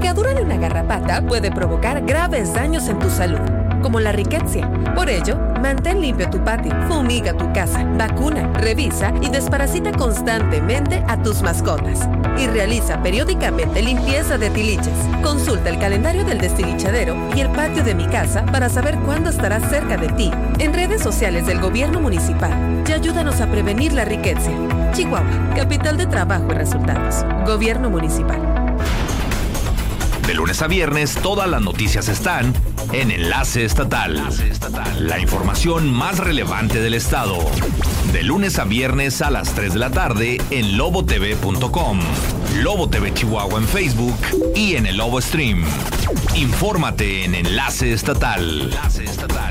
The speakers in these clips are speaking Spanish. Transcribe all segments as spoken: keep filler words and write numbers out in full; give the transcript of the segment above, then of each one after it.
picadura de una garrapata puede provocar graves daños en tu salud, como la riqueza. Por ello, mantén limpio tu patio, fumiga tu casa, vacuna, revisa y desparasita constantemente a tus mascotas. Y realiza periódicamente limpieza de tiliches. Consulta el calendario del destilichadero y el patio de mi casa para saber cuándo estará cerca de ti. En redes sociales del gobierno municipal y ayúdanos a prevenir la riqueza. Chihuahua, capital de trabajo y resultados. Gobierno municipal. De lunes a viernes, todas las noticias están en Enlace Estatal. Enlace Estatal. La información más relevante del estado. De lunes a viernes a las tres de la tarde en lobo t v punto com, Lobo T V Chihuahua en Facebook y en el Lobo Stream. Infórmate en Enlace Estatal. Enlace Estatal.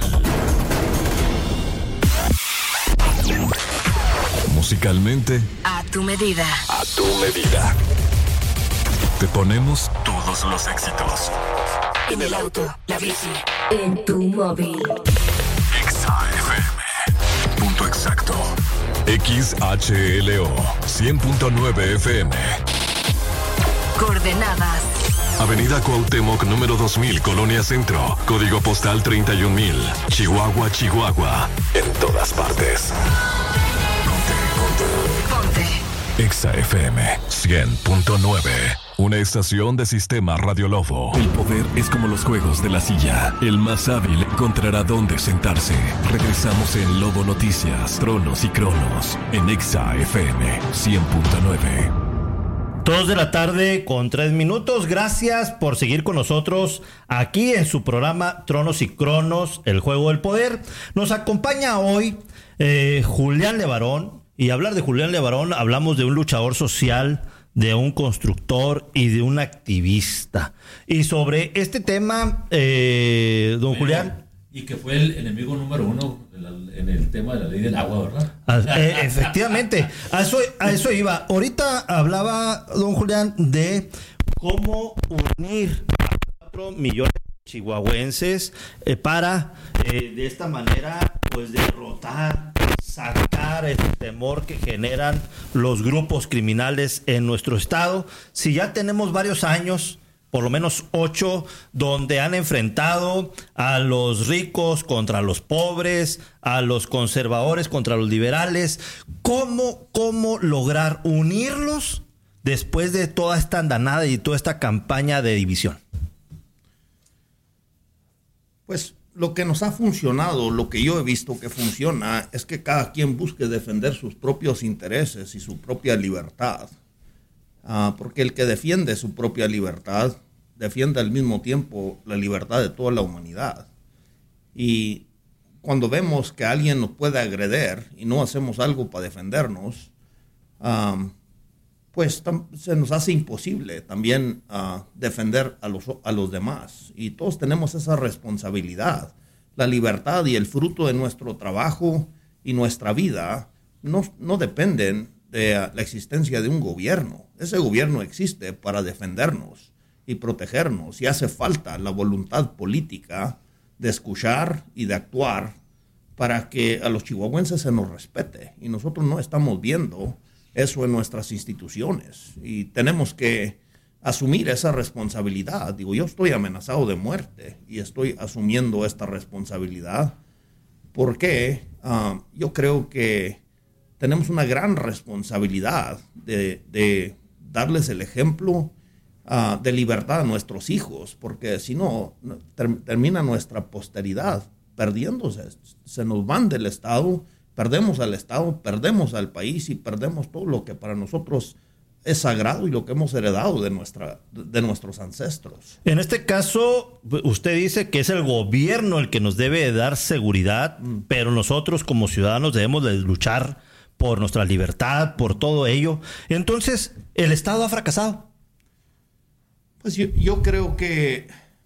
Musicalmente, a tu medida. A tu medida. Te ponemos todos los éxitos. En el auto, la bici, en tu móvil. Exa F M. Punto exacto. X H L O cien punto nueve F M. Coordenadas. Avenida Cuauhtémoc número dos mil, Colonia Centro. Código postal treinta y un mil. Chihuahua, Chihuahua. En todas partes. Ponte, ponte. Ponte. Exa F M cien punto nueve. Una estación de Sistema Radio Lobo. El poder es como los juegos de la silla. El más hábil encontrará dónde sentarse. Regresamos en Lobo Noticias, Tronos y Cronos. En Exa F M cien punto nueve. Dos de la tarde con tres minutos. Gracias por seguir con nosotros aquí en su programa Tronos y Cronos, el juego del poder. Nos acompaña hoy eh, Julián Levarón. Y hablar de Julián Levarón, hablamos de un luchador social, de un constructor y de un activista. Y sobre este tema, eh, don Pero, Julián... Y que fue el enemigo número uno en, la, en el tema de la ley del agua, ¿verdad? Ah, eh, efectivamente, a eso, a eso iba. Ahorita hablaba don Julián de cómo unir a cuatro millones de chihuahuenses eh, para, eh, de esta manera, pues derrotar, sacar el temor que generan los grupos criminales en nuestro estado. Si ya tenemos varios años, por lo menos ocho, donde han enfrentado a los ricos contra los pobres, a los conservadores contra los liberales, ¿cómo, cómo lograr unirlos después de toda esta andanada y toda esta campaña de división? Pues lo que nos ha funcionado, lo que yo he visto que funciona, es que cada quien busque defender sus propios intereses y su propia libertad. Uh, porque el que defiende su propia libertad, defiende al mismo tiempo la libertad de toda la humanidad. Y cuando vemos que alguien nos puede agredir y no hacemos algo para defendernos, um, pues tam- se nos hace imposible también uh, defender a los, a los demás. Y todos tenemos esa responsabilidad. La libertad y el fruto de nuestro trabajo y nuestra vida no, no dependen de uh, la existencia de un gobierno. Ese gobierno existe para defendernos y protegernos. Y hace falta la voluntad política de escuchar y de actuar para que a los chihuahuenses se nos respete. Y nosotros no estamos viendo eso en nuestras instituciones y tenemos que asumir esa responsabilidad. Digo, yo estoy amenazado de muerte y estoy asumiendo esta responsabilidad porque uh, yo creo que tenemos una gran responsabilidad de, de darles el ejemplo uh, de libertad a nuestros hijos, porque si no, ter- termina nuestra posteridad perdiéndose, se nos van del Estado. Perdemos al Estado, perdemos al país y perdemos todo lo que para nosotros es sagrado y lo que hemos heredado de, nuestra, de nuestros ancestros. En este caso, usted dice que es el gobierno el que nos debe dar seguridad, mm. pero nosotros como ciudadanos debemos de luchar por nuestra libertad, por todo ello. Entonces, ¿el Estado ha fracasado? Pues yo, yo creo que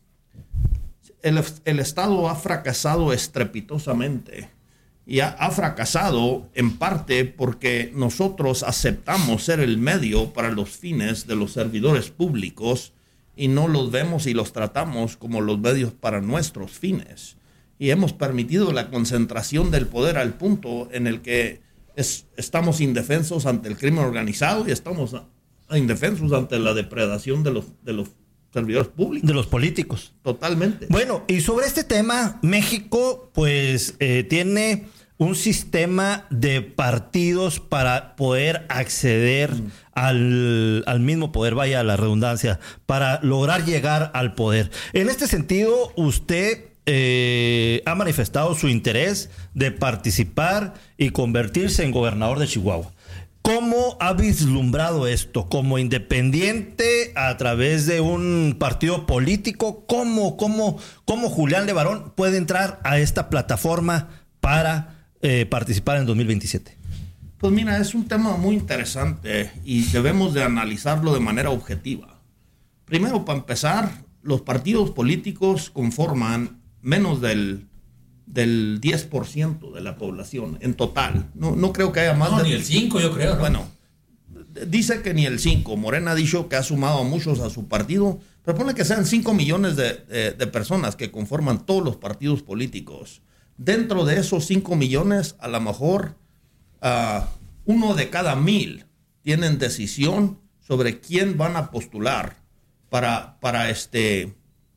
el, el Estado ha fracasado estrepitosamente. Y ha, ha fracasado en parte porque nosotros aceptamos ser el medio para los fines de los servidores públicos y no los vemos y los tratamos como los medios para nuestros fines. Y hemos permitido la concentración del poder al punto en el que es, estamos indefensos ante el crimen organizado y estamos indefensos ante la depredación de los, de los servidores públicos. De los políticos. Totalmente. Bueno, y sobre este tema, México pues eh, tiene un sistema de partidos para poder acceder mm. al, al mismo poder, vaya la redundancia, para lograr llegar al poder. En este sentido, usted eh, ha manifestado su interés de participar y convertirse en gobernador de Chihuahua. ¿Cómo ha vislumbrado esto? ¿Como independiente a través de un partido político? ¿Cómo, cómo, cómo Julián Levarón puede entrar a esta plataforma para eh, participar en dos mil veintisiete? Pues mira, es un tema muy interesante y debemos de analizarlo de manera objetiva. Primero, para empezar, los partidos políticos conforman menos del... del diez por ciento de la población en total. No, no creo que haya más. No, de... ni el cinco yo creo, ¿no? Bueno, dice que ni el cinco. Morena ha dicho que ha sumado a muchos a su partido, pero pone que sean cinco millones de, de, de personas que conforman todos los partidos políticos. Dentro de esos cinco millones, a lo mejor uh, uno de cada mil tienen decisión sobre quién van a postular para, para este...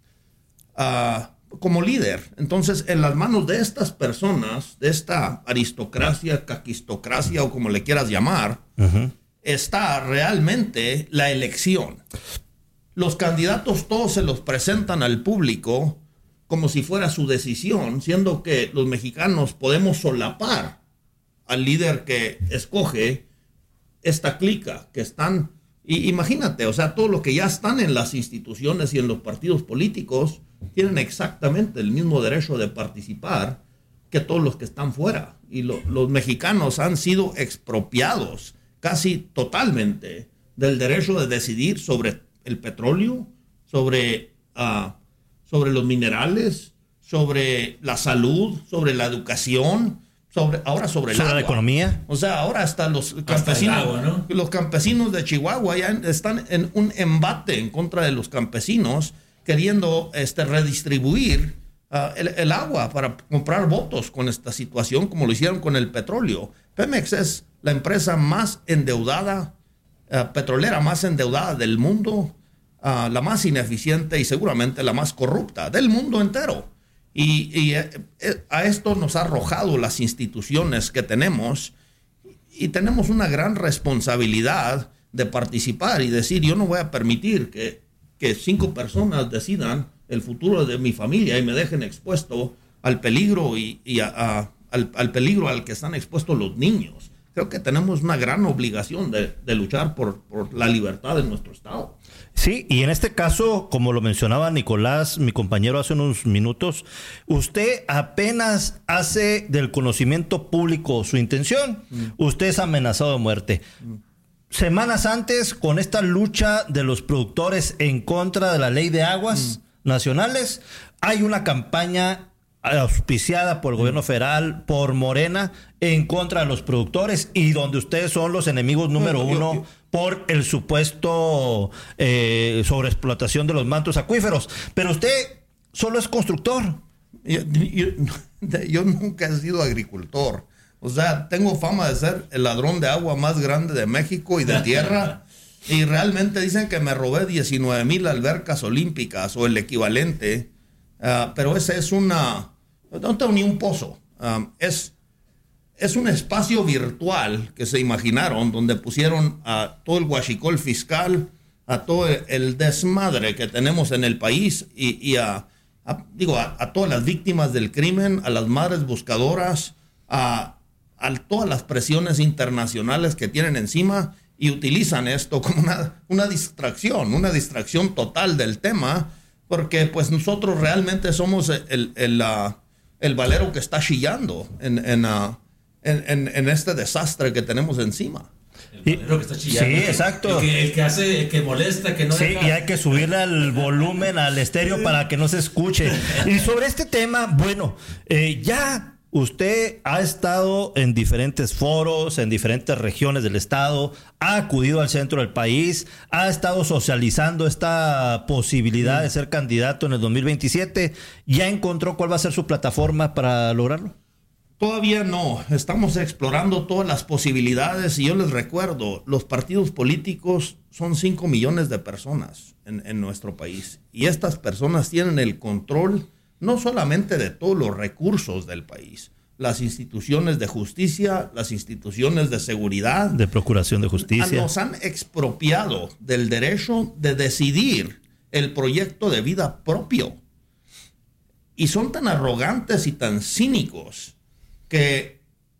Uh, como líder. Entonces, en las manos de estas personas, de esta aristocracia, caquistocracia o como le quieras llamar, uh-huh. está realmente la elección. Los candidatos todos se los presentan al público como si fuera su decisión, siendo que los mexicanos podemos solapar al líder que escoge esta clica, que están, y imagínate, o sea, todo lo que ya están en las instituciones y en los partidos políticos tienen exactamente el mismo derecho de participar que todos los que están fuera. Y lo, los mexicanos han sido expropiados casi totalmente del derecho de decidir sobre el petróleo, sobre, uh, sobre los minerales, sobre la salud, sobre la educación, sobre, ahora sobre el ¿Sobre agua. la economía? O sea, ahora hasta los campesinos, hasta el agua, ¿no? Los campesinos de Chihuahua ya están en un embate en contra de los campesinos queriendo este, redistribuir uh, el, el agua para comprar votos con esta situación, como lo hicieron con el petróleo. Pemex es la empresa más endeudada, uh, petrolera más endeudada del mundo, uh, la más ineficiente y seguramente la más corrupta del mundo entero. Y, y eh, a esto nos ha arrojado las instituciones que tenemos, y tenemos una gran responsabilidad de participar y decir, yo no voy a permitir que que cinco personas decidan el futuro de mi familia y me dejen expuesto al peligro y, y a, a, al, al peligro al que están expuestos los niños. Creo que tenemos una gran obligación de, de luchar por, por la libertad de nuestro Estado. Sí, y en este caso, como lo mencionaba Nicolás, mi compañero, hace unos minutos, usted apenas hace del conocimiento público su intención. Mm. Usted es amenazado de muerte. Mm. Semanas antes, con esta lucha de los productores en contra de la ley de aguas mm. nacionales, hay una campaña auspiciada por el gobierno federal, por Morena, en contra de los productores, y donde ustedes son los enemigos número no, yo, uno yo, por el supuesto eh, sobreexplotación de los mantos acuíferos. Pero usted solo es constructor. Yo, yo, yo nunca he sido agricultor. O sea, tengo fama de ser el ladrón de agua más grande de México y de tierra. Y realmente dicen que me robé diecinueve mil albercas olímpicas o el equivalente. Uh, pero ese es una... No tengo ni un pozo. Um, es, es un espacio virtual que se imaginaron, donde pusieron a todo el huachicol fiscal, a todo el desmadre que tenemos en el país y, y a, a, digo, a, a todas las víctimas del crimen, a las madres buscadoras, a... a todas las presiones internacionales que tienen encima, y utilizan esto como una, una distracción, una distracción total del tema, porque pues nosotros realmente somos el, el, el, uh, el valero que está chillando en, en, uh, en, en, en este desastre que tenemos encima. El valero que está chillando. Sí, exacto. El que, el que hace, el que molesta, que no Sí, deja. y hay que subirle el volumen al estéreo para que no se escuche. Y sobre este tema, bueno, eh, ya... Usted ha estado en diferentes foros, en diferentes regiones del estado, ha acudido al centro del país, ha estado socializando esta posibilidad de ser candidato en el dos mil veintisiete. ¿Ya encontró cuál va a ser su plataforma para lograrlo? Todavía no, estamos explorando todas las posibilidades y yo les recuerdo, los partidos políticos son cinco millones de personas en, en nuestro país y estas personas tienen el control no solamente de todos los recursos del país, las instituciones de justicia, las instituciones de seguridad, de procuración de justicia. Nos han expropiado del derecho de decidir el proyecto de vida propio y son tan arrogantes y tan cínicos que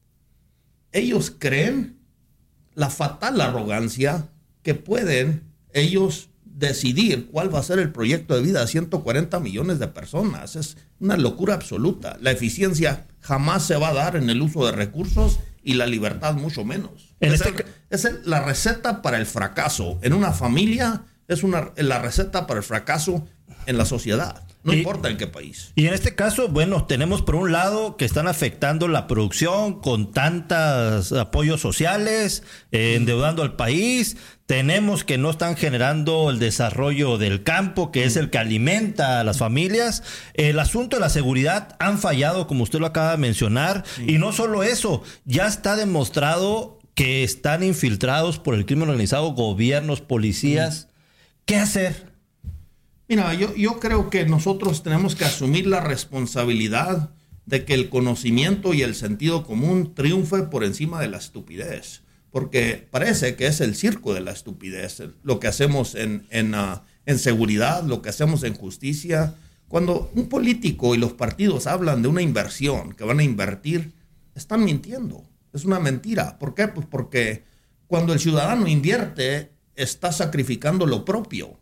ellos creen la fatal arrogancia que pueden ellos decidir cuál va a ser el proyecto de vida de ciento cuarenta millones de personas. Es una locura absoluta. La eficiencia jamás se va a dar en el uso de recursos y la libertad mucho menos. En es este... el, es el, la receta para el fracaso en una familia, es una, la receta para el fracaso en la sociedad. No y, importa en qué país. Y en este caso, bueno, tenemos por un lado que están afectando la producción con tantos apoyos sociales, eh, endeudando al país. Tenemos que no están generando el desarrollo del campo, que es el que alimenta a las familias. El asunto de la seguridad han fallado, como usted lo acaba de mencionar. Sí. Y no solo eso, ya está demostrado que están infiltrados por el crimen organizado, gobiernos, policías. Sí. ¿Qué hacer? Mira, yo, yo creo que nosotros tenemos que asumir la responsabilidad de que el conocimiento y el sentido común triunfe por encima de la estupidez, porque parece que es el circo de la estupidez, lo que hacemos en, en, uh, en seguridad, lo que hacemos en justicia. Cuando un político y los partidos hablan de una inversión que van a invertir, están mintiendo, es una mentira. ¿Por qué? Pues porque cuando el ciudadano invierte, está sacrificando lo propio.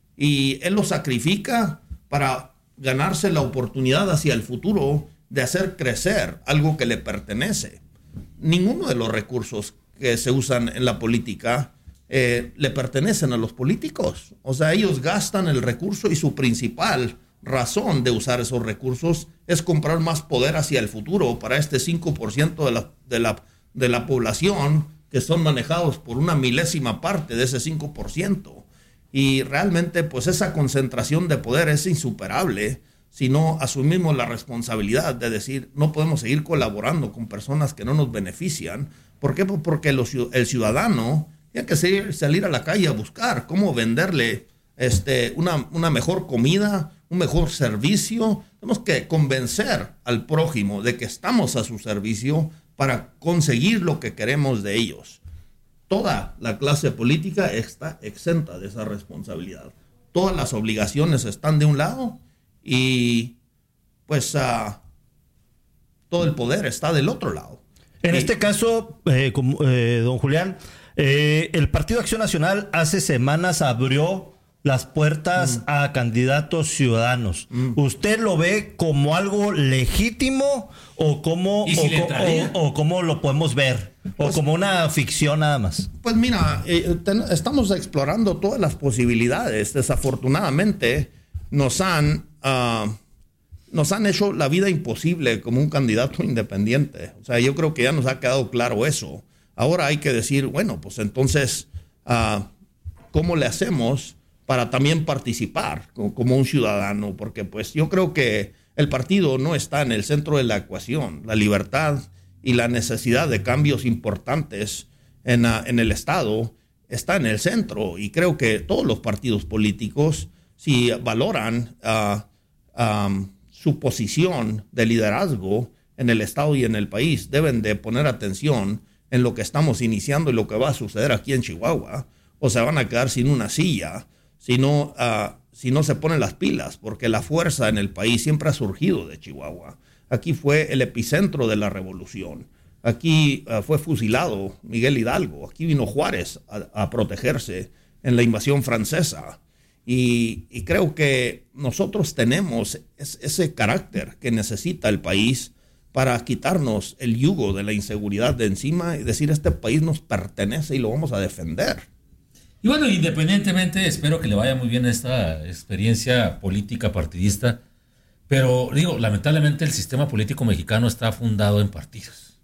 Y él lo sacrifica para ganarse la oportunidad hacia el futuro de hacer crecer algo que le pertenece. Ninguno de los recursos que se usan en la política eh, le pertenecen a los políticos. O sea, ellos gastan el recurso y su principal razón de usar esos recursos es comprar más poder hacia el futuro para este cinco por ciento de la, de la, de la población que son manejados por una milésima parte de ese cinco por ciento. Y realmente, pues esa concentración de poder es insuperable si no asumimos la responsabilidad de decir, no podemos seguir colaborando con personas que no nos benefician. ¿Por qué? Pues porque los, el ciudadano tiene que salir, salir a la calle a buscar cómo venderle este, una, una mejor comida, un mejor servicio. Tenemos que convencer al prójimo de que estamos a su servicio para conseguir lo que queremos de ellos. Toda la clase política está exenta de esa responsabilidad. Todas las obligaciones están de un lado y pues uh, todo el poder está del otro lado. En y, este caso, eh, como, eh, don Julián, eh, el Partido Acción Nacional hace semanas abrió las puertas mm. a candidatos ciudadanos. Mm. ¿Usted lo ve como algo legítimo o cómo, si o, o, o cómo lo podemos ver? ¿O pues, como una ficción nada más? Pues mira, eh, ten, estamos explorando todas las posibilidades. Desafortunadamente nos han, uh, nos han hecho la vida imposible como un candidato independiente. O sea, yo creo que ya nos ha quedado claro eso. Ahora hay que decir, bueno, pues entonces, uh, ¿cómo le hacemos para también participar como, como un ciudadano? Porque pues yo creo que el partido no está en el centro de la ecuación. La libertad y la necesidad de cambios importantes en, uh, en el Estado está en el centro. Y creo que todos los partidos políticos, si valoran uh, um, su posición de liderazgo en el Estado y en el país, deben de poner atención en lo que estamos iniciando y lo que va a suceder aquí en Chihuahua. O se van a quedar sin una silla si no, uh, si no se ponen las pilas, porque la fuerza en el país siempre ha surgido de Chihuahua. Aquí fue el epicentro de la revolución. Aquí uh, fue fusilado Miguel Hidalgo. Aquí vino Juárez a, a protegerse en la invasión francesa. Y, y creo que nosotros tenemos es, ese carácter que necesita el país para quitarnos el yugo de la inseguridad de encima y decir, este país nos pertenece y lo vamos a defender. Y bueno, independientemente, espero que le vaya muy bien esta experiencia política partidista. Pero digo, lamentablemente el sistema político mexicano está fundado en partidos.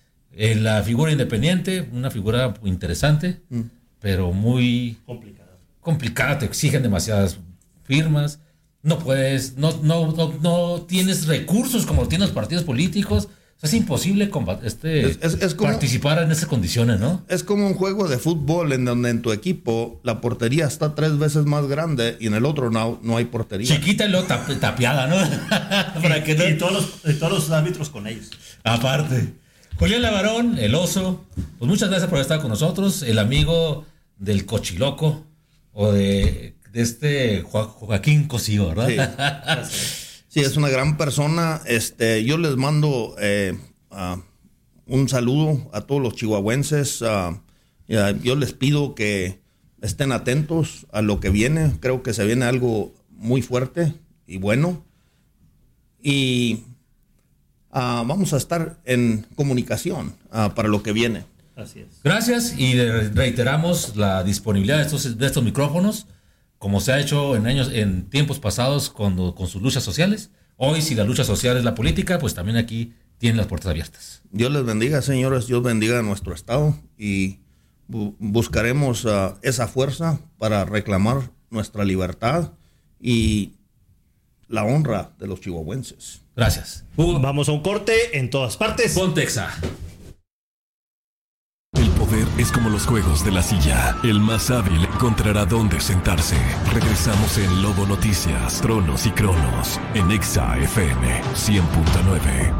En la figura independiente, una figura interesante, mm. pero muy complicada. Complicada, te exigen demasiadas firmas, no puedes, no, no, no, no tienes recursos como tienen los partidos políticos, Es imposible combat- este, Es- es- es como- participar en esas condiciones, ¿no? Es como un juego de fútbol en donde en tu equipo la portería está tres veces más grande y en el otro no, no hay portería. Chiquita y luego tap- tapiada, ¿no? Para que no- Y todos los, y todos los árbitros con ellos. Aparte. Julián Lavarón, el oso, pues muchas gracias por estar con nosotros. El amigo del Cochiloco o de, de este Jo- Joaquín Cosío, ¿verdad? Sí. Sí, es una gran persona. Este, yo les mando eh, uh, un saludo a todos los chihuahuenses. Uh, ya, yo les pido que estén atentos a lo que viene. Creo que se viene algo muy fuerte y bueno. Y uh, vamos a estar en comunicación uh, para lo que viene. Así es. Gracias y le reiteramos la disponibilidad de estos, de estos micrófonos, como se ha hecho en años, en tiempos pasados cuando, con sus luchas sociales. Hoy, si la lucha social es la política, pues también aquí tienen las puertas abiertas. Dios les bendiga, señores. Dios bendiga a nuestro estado y bu- buscaremos uh, esa fuerza para reclamar nuestra libertad y la honra de los chihuahuenses. Gracias. Hugo, Vamos a un corte en todas partes. Pontexa. El poder es como los juegos de la silla. El más hábil encontrará dónde sentarse. Regresamos en Lobo Noticias, Tronos y Cronos, en Exa F M cien punto nueve.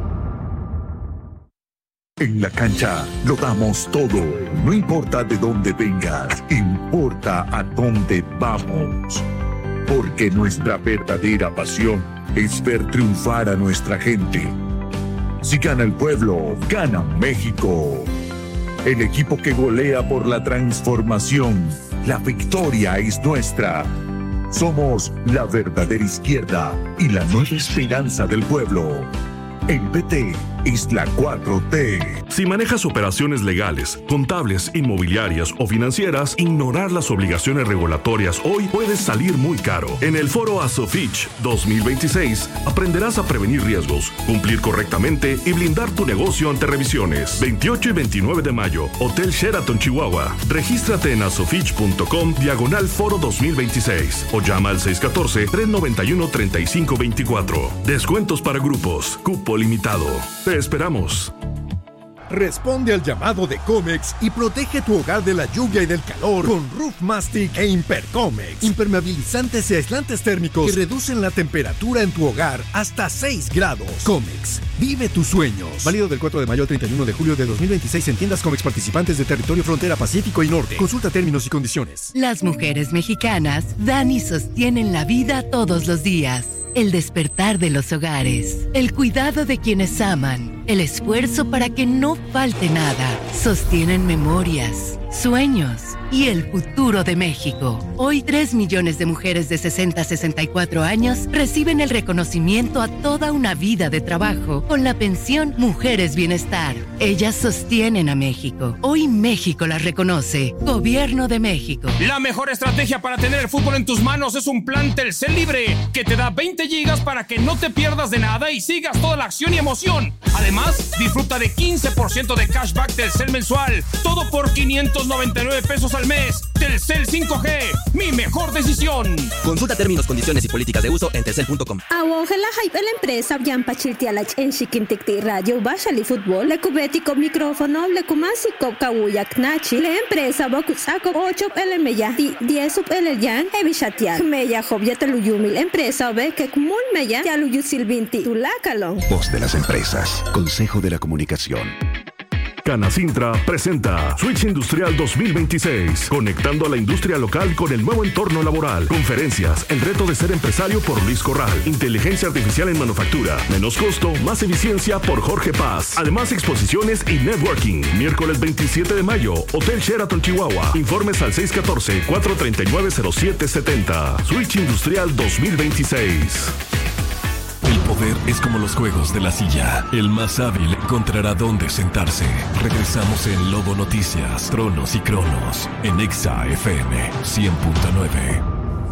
En la cancha lo damos todo. No importa de dónde vengas, importa a dónde vamos. Porque nuestra verdadera pasión es ver triunfar a nuestra gente. Si gana el pueblo, gana México. El equipo que golea por la transformación. La victoria es nuestra. Somos la verdadera izquierda y la nueva esperanza del pueblo. El P T es la cuatro T. Si manejas operaciones legales, contables, inmobiliarias o financieras, ignorar las obligaciones regulatorias hoy puede salir muy caro. En el foro ASOFICH dos mil veintiséis aprenderás a prevenir riesgos, cumplir correctamente y blindar tu negocio ante revisiones. veintiocho y veintinueve de mayo, Hotel Sheraton, Chihuahua. Regístrate en asofich punto com diagonal foro dos mil veintiséis o llama al seis uno cuatro, tres nueve uno, tres cinco dos cuatro. Descuentos para grupos, cupo limitado. Te esperamos. Responde al llamado de Comex y protege tu hogar de la lluvia y del calor con Roof Mastic e Impercomex. Impermeabilizantes y aislantes térmicos que reducen la temperatura en tu hogar hasta seis grados. Comex, vive tus sueños. Válido del cuatro de mayo al treinta y uno de julio de dos mil veintiséis en tiendas Comex participantes de territorio frontera Pacífico y Norte. Consulta términos y condiciones. Las mujeres mexicanas dan y sostienen la vida todos los días. El despertar de los hogares, el cuidado de quienes aman, el esfuerzo para que no falte nada, sostienen memorias, sueños y el futuro de México. Hoy, tres millones de mujeres de sesenta a sesenta y cuatro años reciben el reconocimiento a toda una vida de trabajo con la pensión Mujeres Bienestar. Ellas sostienen a México. Hoy México las reconoce. Gobierno de México. La mejor estrategia para tener el fútbol en tus manos es un plan Telcel Libre que te da veinte gigas para que no te pierdas de nada y sigas toda la acción y emoción. Además, disfruta de quince por ciento de cashback Telcel mensual. Todo por quinientos noventa y nueve pesos al mes. Telcel cinco G, mi mejor decisión. Consulta términos, condiciones y políticas de uso en telcel punto com. Awongela hype la empresa Yampa Chiltialach en Shikintikti Radio Bashali Fútbol, le cubético micrófono, le kumásiko kawuyak nachi, la empresa Bokusako ocho L meya, diez sub L yan, Evishatial, meya Jobya Teluyumil, empresa ve que kumul meya, Yaluyu Silvinti, Tulakalon. Voz de las empresas, Consejo de la Comunicación. Canacintra presenta Switch Industrial dos mil veintiséis, conectando a la industria local con el nuevo entorno laboral. Conferencias, el reto de ser empresario por Luis Corral, inteligencia artificial en manufactura, menos costo, más eficiencia por Jorge Paz. Además, exposiciones y networking. Miércoles veintisiete de mayo, Hotel Sheraton, Chihuahua. Informes al seis uno cuatro, cuatro tres nueve, cero siete siete cero. Switch Industrial dos mil veintiséis. El poder es como los juegos de la silla. El más hábil encontrará dónde sentarse. Regresamos en Lobo Noticias, Tronos y Cronos, en Exa F M cien punto nueve.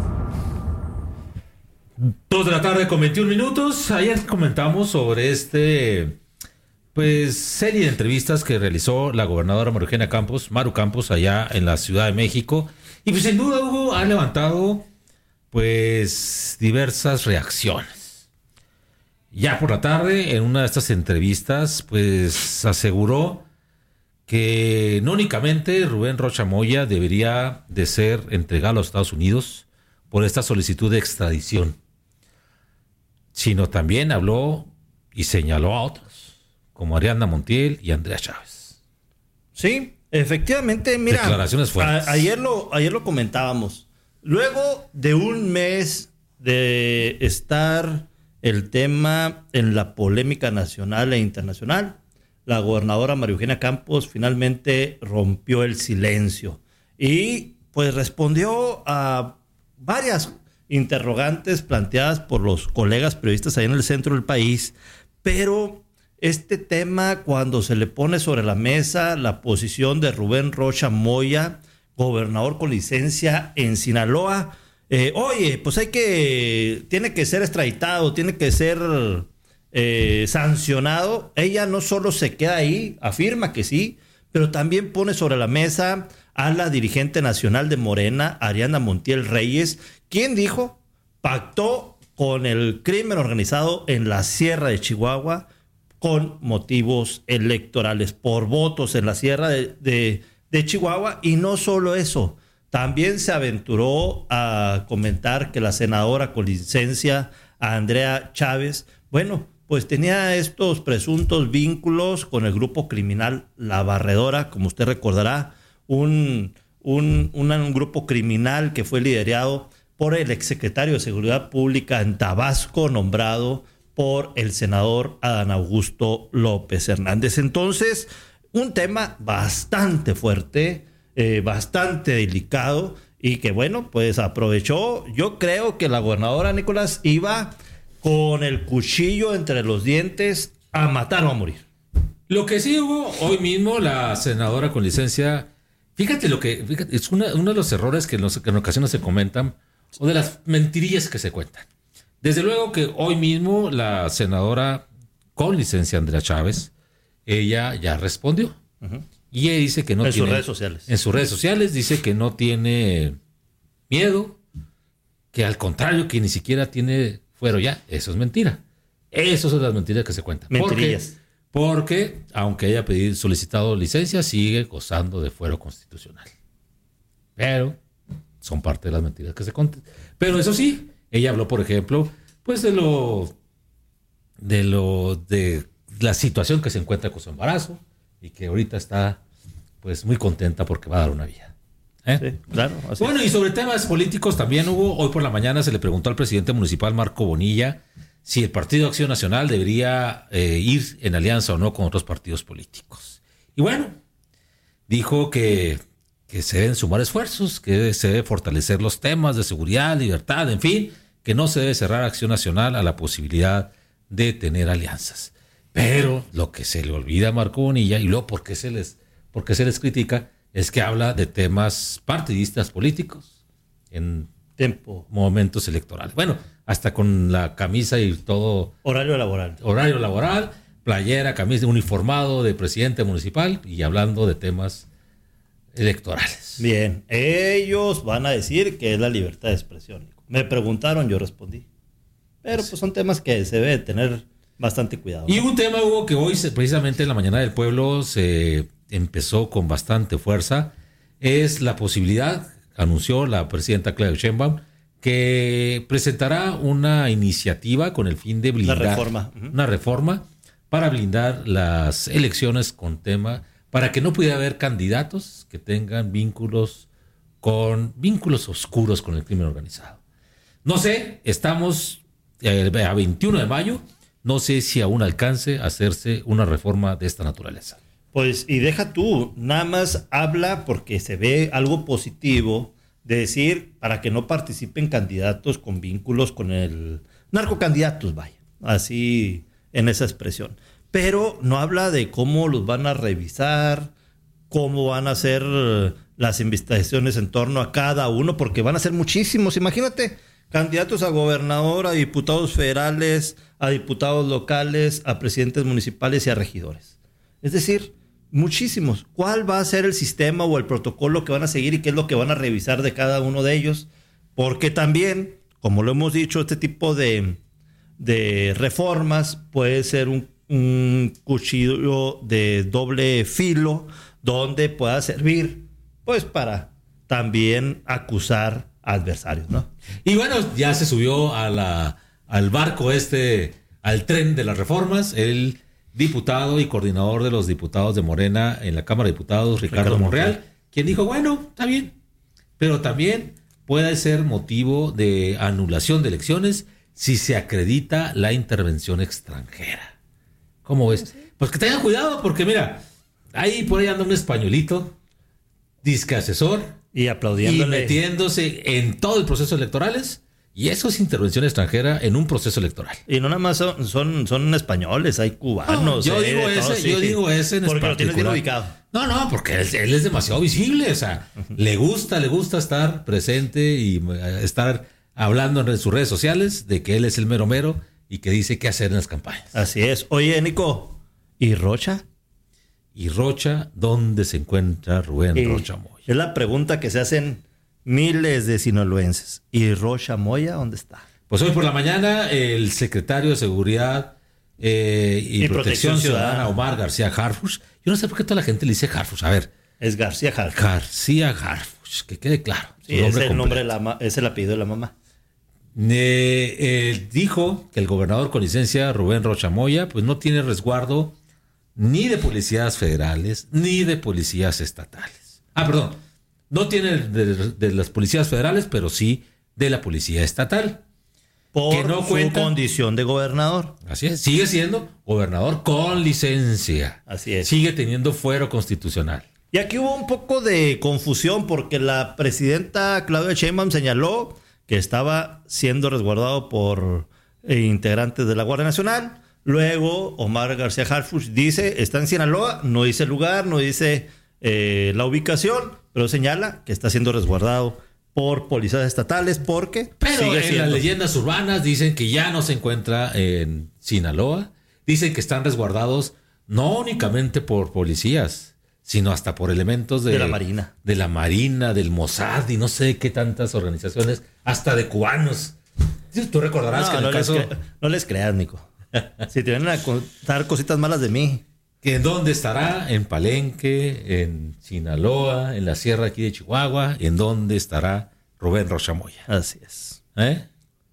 Dos de la tarde con veintiún minutos. Ayer comentamos sobre este, pues, serie de entrevistas que realizó la gobernadora María Eugenia Campos, Maru Campos, allá en la Ciudad de México. Y pues sin duda, Hugo, ha levantado, pues, diversas reacciones. Ya por la tarde, en una de estas entrevistas, pues aseguró que no únicamente Rubén Rocha Moya debería de ser entregado a los Estados Unidos por esta solicitud de extradición, sino también habló y señaló a otros, como Ariadna Montiel y Andrea Chávez. Sí, efectivamente, mira, declaraciones fuertes. A, ayer, lo, ayer lo comentábamos. Luego de un mes de estar el tema en la polémica nacional e internacional, la gobernadora María Eugenia Campos finalmente rompió el silencio y pues respondió a varias interrogantes planteadas por los colegas periodistas ahí en el centro del país, pero este tema, cuando se le pone sobre la mesa la posición de Rubén Rocha Moya, gobernador con licencia en Sinaloa, eh, oye, pues hay que, tiene que ser extraditado, tiene que ser eh, sancionado. Ella no solo se queda ahí, afirma que sí, pero también pone sobre la mesa a la dirigente nacional de Morena, Ariadna Montiel Reyes, quien dijo, pactó con el crimen organizado en la Sierra de Chihuahua con motivos electorales, por votos en la Sierra de, de, de Chihuahua. Y no solo eso, también se aventuró a comentar que la senadora con licencia, Andrea Chávez, bueno, pues tenía estos presuntos vínculos con el grupo criminal La Barredora, como usted recordará, un, un, un, un grupo criminal que fue liderado por el exsecretario de Seguridad Pública en Tabasco, nombrado por el senador Adán Augusto López Hernández. Entonces, un tema bastante fuerte, eh, bastante delicado, y que bueno, pues aprovechó. Yo creo que la gobernadora, Nicolás, iba con el cuchillo entre los dientes a matar o a morir. Lo que sí hubo hoy mismo, la senadora con licencia, fíjate lo que, fíjate, es una, uno de los errores que en, los, que en ocasiones se comentan, o de las mentirillas que se cuentan. Desde luego que hoy mismo la senadora con licencia, Andrea Chávez, ella ya respondió. Uh-huh. Y ella dice que no en tiene... En sus redes sociales. En sus redes sociales dice que no tiene miedo, que al contrario, que ni siquiera tiene fuero ya. Eso es mentira. Esas son las mentiras que se cuentan. Mentirillas. Porque, porque aunque haya pedido, solicitado licencia, sigue gozando de fuero constitucional. Pero son parte de las mentiras que se cuentan. Pero eso sí, ella habló, por ejemplo, pues de lo de lo de la situación que se encuentra con su embarazo y que ahorita está pues muy contenta porque va a dar una vida. ¿Eh? Sí, claro. Así bueno, es. Y sobre temas políticos también hubo, hoy por la mañana se le preguntó al presidente municipal Marco Bonilla si el Partido Acción Nacional debería eh, ir en alianza o no con otros partidos políticos. Y bueno, dijo que que se deben sumar esfuerzos, que se debe fortalecer los temas de seguridad, libertad, en fin, que no se debe cerrar Acción Nacional a la posibilidad de tener alianzas. Pero lo que se le olvida a Marco Bonilla, y luego por qué se les, por qué se les critica, es que habla de temas partidistas políticos en tiempo, momentos electorales. Bueno, hasta con la camisa y todo. Horario laboral. Horario laboral, playera, camisa, uniformado de presidente municipal y hablando de temas electorales. Bien, ellos van a decir que es la libertad de expresión. Me preguntaron, yo respondí. Pero pues son temas que se debe tener bastante cuidado, ¿no? Y un tema, Hugo, que hoy precisamente en la Mañana del Pueblo se empezó con bastante fuerza, es la posibilidad, anunció la presidenta Claudia Sheinbaum, que presentará una iniciativa con el fin de blindar una reforma, uh-huh. una reforma para blindar las elecciones con tema, para que no pudiera haber candidatos que tengan vínculos con vínculos oscuros con el crimen organizado. No sé, estamos eh, a veintiuno de mayo, no sé si aún alcance a hacerse una reforma de esta naturaleza. Pues, y deja tú, nada más habla porque se ve algo positivo de decir para que no participen candidatos con vínculos con el narcocandidatos, vaya, así en esa expresión. Pero no habla de cómo los van a revisar, cómo van a hacer las investigaciones en torno a cada uno, porque van a ser muchísimos. Imagínate, candidatos a gobernador, a diputados federales, a diputados locales, a presidentes municipales y a regidores. Es decir, muchísimos. ¿Cuál va a ser el sistema o el protocolo que van a seguir y qué es lo que van a revisar de cada uno de ellos? Porque también, como lo hemos dicho, este tipo de... de reformas, puede ser un, un cuchillo de doble filo donde pueda servir pues para también acusar a adversarios, ¿no? Y bueno, ya se subió a la, al barco este, al tren de las reformas, el diputado y coordinador de los diputados de Morena en la Cámara de Diputados, Ricardo, Ricardo Monreal, Monreal, quien dijo, bueno, está bien, pero también puede ser motivo de anulación de elecciones si se acredita la intervención extranjera. ¿Cómo ves? Pues que tengan cuidado, porque mira, ahí por ahí anda un españolito, disque asesor, y aplaudiéndole, y metiéndose en todo el proceso electorales, y eso es intervención extranjera en un proceso electoral. Y no nada más son, son, son españoles, hay cubanos. No, yo, eh, digo ese, todo, sí, yo sí. digo ese en porque lo tienes bien ubicado. No, no, porque él, él es demasiado visible, o sea, uh-huh. le gusta, le gusta estar presente y uh, estar hablando en sus redes sociales de que él es el mero mero y que dice qué hacer en las campañas. Así es. Oye, Nico, ¿y Rocha? ¿Y Rocha? ¿Dónde se encuentra Rubén eh, Rocha Moya? Es la pregunta que se hacen miles de sinaloenses. ¿Y Rocha Moya dónde está? Pues hoy por la mañana el secretario de Seguridad eh, y, y Protección, Protección Ciudadana, Ciudadana, Omar García Harfuch. Yo no sé por qué toda la gente le dice Harfuch. A ver. Es García Harfuch. García Harfuch, que quede claro. Sí, es, el nombre de la, es el apellido de la mamá. Eh, eh, dijo que el gobernador con licencia, Rubén Rocha Moya, pues no tiene resguardo ni de policías federales ni de policías estatales. Ah, perdón. No tiene de, de las policías federales, pero sí de la policía estatal. Por que no su cuenta, condición de gobernador. Así es. Sigue siendo gobernador con licencia. Así es. Sigue teniendo fuero constitucional. Y aquí hubo un poco de confusión porque la presidenta Claudia Sheinbaum señaló que estaba siendo resguardado por eh, integrantes de la Guardia Nacional. Luego Omar García Harfuch dice, está en Sinaloa, no dice el lugar, no dice eh, la ubicación, pero señala que está siendo resguardado por policías estatales porque pero sigue en siendo. Las leyendas urbanas dicen que ya no se encuentra en Sinaloa. Dicen que están resguardados no únicamente por policías, sino hasta por elementos de, de la Marina. De la Marina, del Mossad y no sé qué tantas organizaciones, hasta de cubanos. Tú recordarás no, que en no el les caso... cre- no les creas, Nico. Si te vienen a contar cositas malas de mí. ¿En dónde estará? En Palenque, en Sinaloa, en la sierra aquí de Chihuahua. ¿En dónde estará Rubén Rocha Moya? Así es. ¿Eh?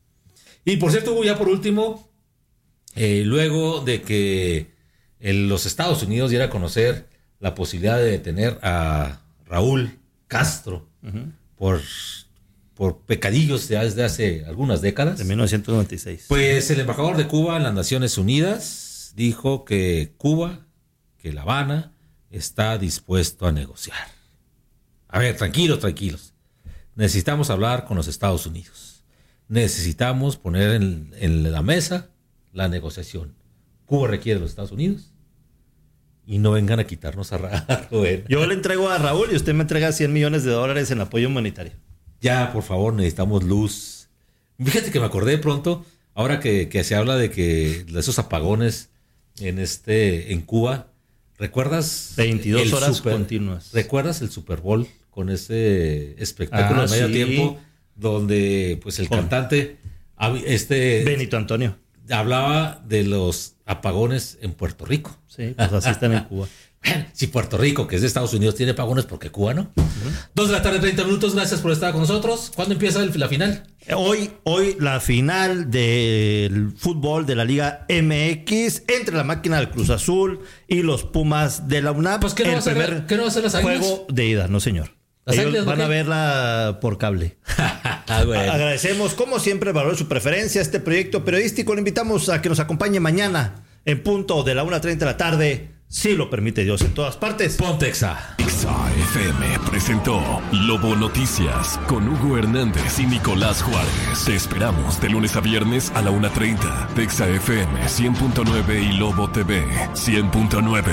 Y por cierto, Hugo, ya por último, eh, luego de que en los Estados Unidos diera a conocer la posibilidad de detener a Raúl Castro uh-huh. por, por pecadillos ya desde hace algunas décadas. De mil novecientos noventa y seis. Pues el embajador de Cuba en las Naciones Unidas dijo que Cuba, que La Habana, está dispuesto a negociar. A ver, tranquilos, tranquilos. Necesitamos hablar con los Estados Unidos. Necesitamos poner en, en la mesa la negociación. Cuba requiere a los Estados Unidos. Y no vengan a quitarnos a Raúl. Yo le entrego a Raúl y usted me entrega cien millones de dólares en apoyo humanitario. Ya, por favor, necesitamos luz. Fíjate que me acordé de pronto, ahora que, que se habla de que de esos apagones en este en Cuba, ¿recuerdas? veintidós horas super, continuas. ¿Recuerdas el Super Bowl con ese espectáculo ah, de medio sí. tiempo donde pues el con cantante este Benito Antonio hablaba de los apagones en Puerto Rico? Sí, pues así están en Cuba. Bueno, si Puerto Rico, que es de Estados Unidos, tiene apagones, ¿por qué Cuba no? Uh-huh. Dos de la tarde, treinta minutos. Gracias por estar con nosotros. ¿Cuándo empieza el, la final? Hoy, hoy la final del fútbol de la Liga M X entre la máquina del Cruz Azul y los Pumas de la UNAM. Pues, ¿qué no, va a, hacer, ¿qué no va a hacer las Águilas? Juego de ida, no señor. Ellos van a verla por cable. Bueno. Agradecemos, como siempre, el valor de su preferencia a este proyecto periodístico. Le invitamos a que nos acompañe mañana en punto de la una treinta de la tarde, si lo permite Dios, en todas partes. Pontexa. Exa F M presentó Lobo Noticias con Hugo Hernández y Nicolás Juárez. Te esperamos de lunes a viernes a la una treinta. Exa F M cien punto nueve y Lobo T V cien punto nueve.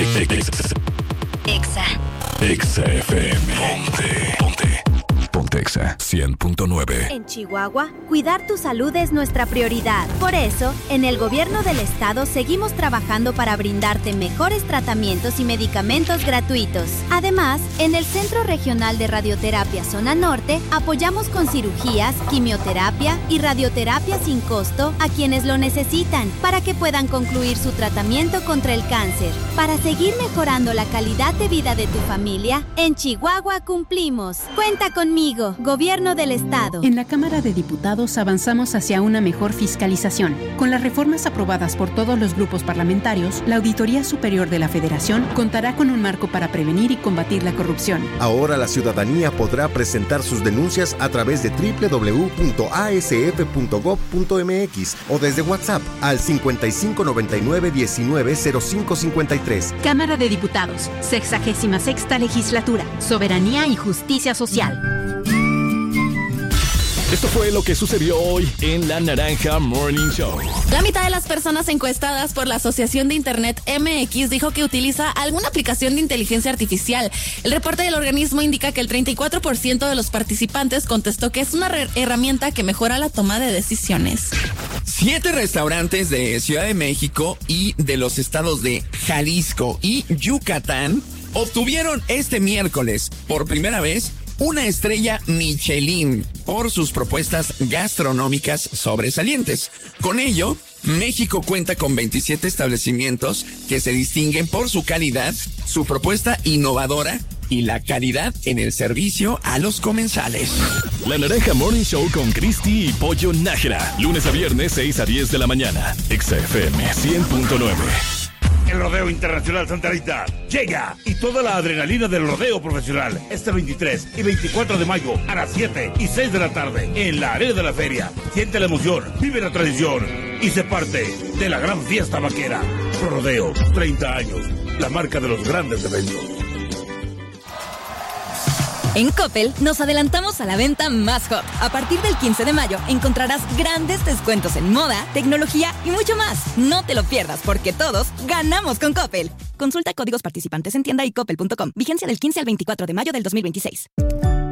Exa. Exa F M. Ponte. Ponte. Ponte Exa. Exa cien punto nueve. En Chihuahua, cuidar tu salud es nuestra prioridad. Por eso, en el gobierno del estado seguimos trabajando para brindarte mejores tratamientos y medicamentos gratuitos. Además, en el Centro Regional de Radioterapia Zona Norte, apoyamos con cirugías, quimioterapia y radioterapia sin costo a quienes lo necesitan para que puedan concluir su tratamiento contra el cáncer. Para seguir mejorando la calidad de vida de tu familia, en Chihuahua cumplimos. Cuenta conmigo, Gobierno del Estado. En la Cámara de Diputados avanzamos hacia una mejor fiscalización. Con las reformas aprobadas por todos los grupos parlamentarios, la Auditoría Superior de la Federación contará con un marco para prevenir y combatir la corrupción. Ahora la ciudadanía podrá presentar sus denuncias a través de doble u doble u doble u punto a s f punto gob punto m x o desde WhatsApp al cincuenta y cinco noventa y nueve diecinueve cero cinco cincuenta y tres. Cámara de Diputados, sexagésima sexta Legislatura, Soberanía y Justicia Social. Esto fue lo que sucedió hoy en La Naranja Morning Show. La mitad de las personas encuestadas por la Asociación de Internet M X dijo que utiliza alguna aplicación de inteligencia artificial. El reporte del organismo indica que el treinta y cuatro por ciento de los participantes contestó que es una re- herramienta que mejora la toma de decisiones. Siete restaurantes de Ciudad de México y de los estados de Jalisco y Yucatán obtuvieron este miércoles, por primera vez, una estrella Michelin por sus propuestas gastronómicas sobresalientes. Con ello, México cuenta con veintisiete establecimientos que se distinguen por su calidad, su propuesta innovadora y la calidad en el servicio a los comensales. La Naranja Morning Show con Cristi y Pollo Nájera. Lunes a viernes, seis a diez de la mañana. Exa F M cien punto nueve. El Rodeo Internacional Santa Rita llega y toda la adrenalina del rodeo profesional este veintitrés y veinticuatro de mayo a las siete y seis de la tarde en la arena de la feria. Siente la emoción, vive la tradición y se parte de la gran fiesta vaquera. Rodeo, treinta años, la marca de los grandes eventos. En Coppel nos adelantamos a la venta más hot. A partir del quince de mayo encontrarás grandes descuentos en moda, tecnología y mucho más. No te lo pierdas porque todos ganamos con Coppel. Consulta códigos participantes en tienda y coppel punto com. Vigencia del quince al veinticuatro de mayo del dos mil veintiséis.